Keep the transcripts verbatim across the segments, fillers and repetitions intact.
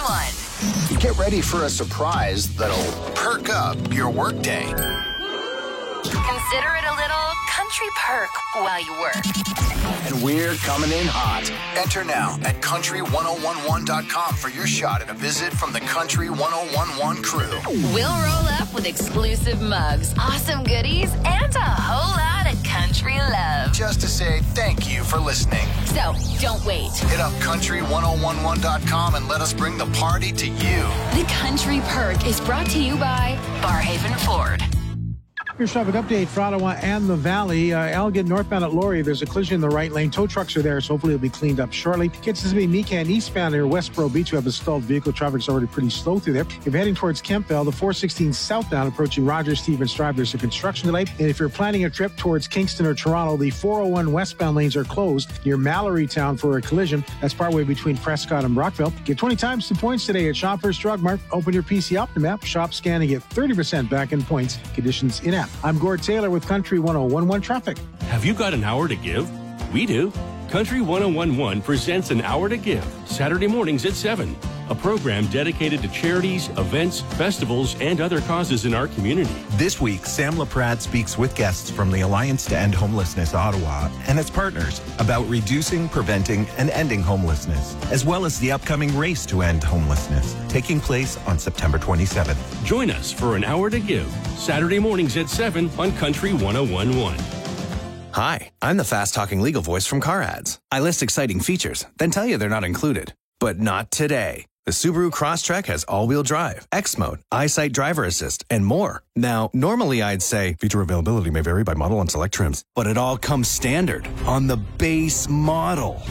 one. Get ready for a surprise that'll perk up your workday. Consider it a little country perk while you work. And we're coming in hot. Enter now at country ten eleven dot com for your shot at a visit from the Country ten eleven crew. We'll roll up with exclusive mugs, awesome goodies, and a whole lot of country love. Just to say thank you for listening. So, don't wait. Hit up country ten eleven dot com and let us bring the party to you. The Country Perk is brought to you by Barhaven Ford. Here's traffic update for Ottawa and the Valley. Uh, Elgin, northbound at Laurier, there's a collision in the right lane. Tow trucks are there, so hopefully it'll be cleaned up shortly. Kidsby, Meekan, eastbound near Westboro Beach, we have a stalled vehicle. Traffic's already pretty slow through there. If you're heading towards Kempville, the four sixteen southbound approaching Rogers Stevens Drive, there's a construction delay. And if you're planning a trip towards Kingston or Toronto, the four oh one westbound lanes are closed near Mallory Town for a collision. That's partway between Prescott and Brockville. Get twenty times the points today at Shoppers Drug Mart. Open your P C Optim app, shop, scan, and get thirty percent back in points. Conditions in app. I'm Gord Taylor with Country ten eleven traffic. Have you got an hour to give? We do. Country ten eleven presents An Hour to Give, Saturday mornings at seven. A program dedicated to charities, events, festivals, and other causes in our community. This week, Sam LaPrade speaks with guests from the Alliance to End Homelessness Ottawa and its partners about reducing, preventing, and ending homelessness, as well as the upcoming Race to End Homelessness, taking place on September twenty-seventh. Join us for An Hour to Give, Saturday mornings at seven on Country ten eleven. Hi, I'm the fast-talking legal voice from Car Ads. I list exciting features, then tell you they're not included. But not today. The Subaru Crosstrek has all-wheel drive, X-Mode, EyeSight Driver Assist, and more. Now, normally I'd say feature availability may vary by model and select trims, but it all comes standard on the base model.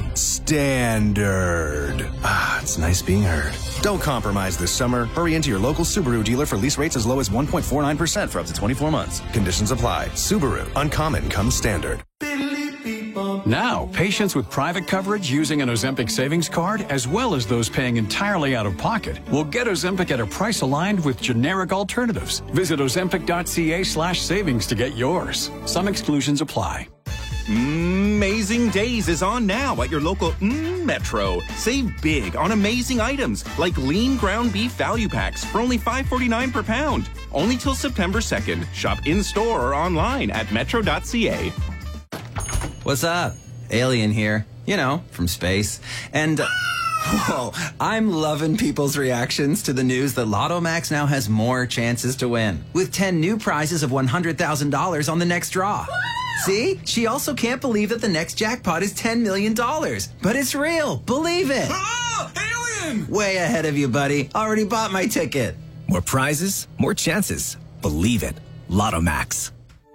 Standard. Ah, it's nice being heard. Don't compromise this summer. Hurry into your local Subaru dealer for lease rates as low as one point four nine percent for up to twenty-four months. Conditions apply. Subaru. Uncommon comes standard. Now, patients with private coverage using an Ozempic savings card, as well as those paying entirely out of pocket, will get Ozempic at a price aligned with generic alternatives. Visit ozempic.ca slash savings to get yours. Some exclusions apply. Amazing Days is on now at your local mm, Metro. Save big on amazing items like lean ground beef value packs for only five forty-nine per pound. Only till September second. Shop in-store or online at metro dot c a. What's up? Alien here. You know, from space. And, uh, whoa, I'm loving people's reactions to the news that Lotto Max now has more chances to win, with ten new prizes of one hundred thousand dollars on the next draw. See? She also can't believe that the next jackpot is ten million dollars. But it's real. Believe it. Ah, alien! Way ahead of you, buddy. Already bought my ticket. More prizes, more chances. Believe it. Lotto Max.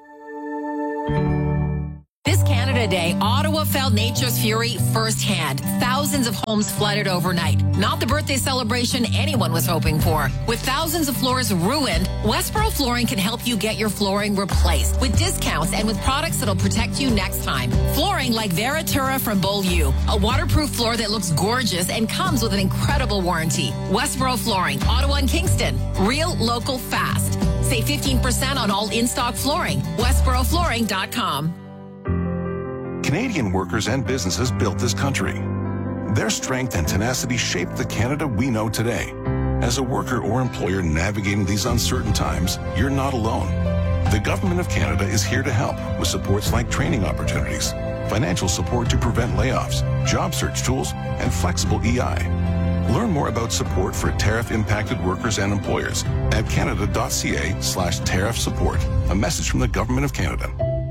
This Canada Day, Ottawa felt nature's fury firsthand. Thousands of homes flooded overnight. Not the birthday celebration anyone was hoping for. With thousands of floors ruined, Westboro Flooring can help you get your flooring replaced with discounts and with products that'll protect you next time. Flooring like Veratura from Beaulieu, a waterproof floor that looks gorgeous and comes with an incredible warranty. Westboro Flooring, Ottawa and Kingston. Real, local, fast. Save fifteen percent on all in-stock flooring. westboro flooring dot com. Canadian workers and businesses built this country. Their strength and tenacity shaped the Canada we know today. As a worker or employer navigating these uncertain times, you're not alone. The Government of Canada is here to help with supports like training opportunities, financial support to prevent layoffs, job search tools, and flexible E I. Learn more about support for tariff-impacted workers and employers at canada dot c a slash tariff support. A message from the Government of Canada.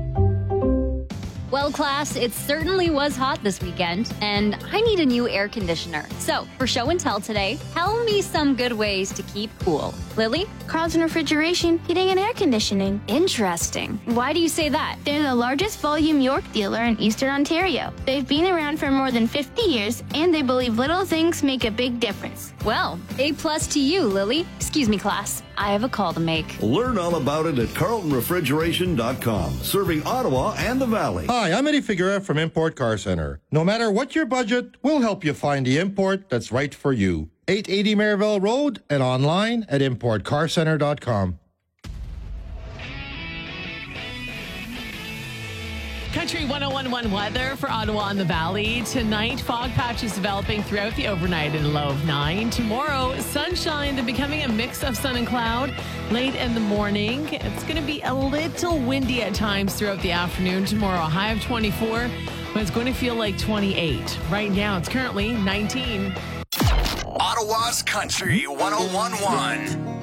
Well, class, it certainly was hot this weekend, and I need a new air conditioner. So, for show and tell today, tell me some good ways to keep cool. Lily? Carlton Refrigeration, Heating and Air Conditioning. Interesting. Why do you say that? They're the largest volume York dealer in Eastern Ontario. They've been around for more than fifty years, and they believe little things make a big difference. Well, A plus to you, Lily. Excuse me, class. I have a call to make. Learn all about it at carlton refrigeration dot com, serving Ottawa and the Valley. Hi, I'm Eddie Figueroa from Import Car Center. No matter what your budget, we'll help you find the import that's right for you. eight eighty Maryville Road and online at import car center dot com. Country one oh one point one weather for Ottawa and the Valley. Tonight, fog patches developing throughout the overnight at a low of nine. Tomorrow, sunshine, then becoming a mix of sun and cloud late in the morning. It's going to be a little windy at times throughout the afternoon. Tomorrow, a high of twenty-four, but it's going to feel like twenty-eight. Right now, it's currently nineteen. Ottawa's Country one oh one point one.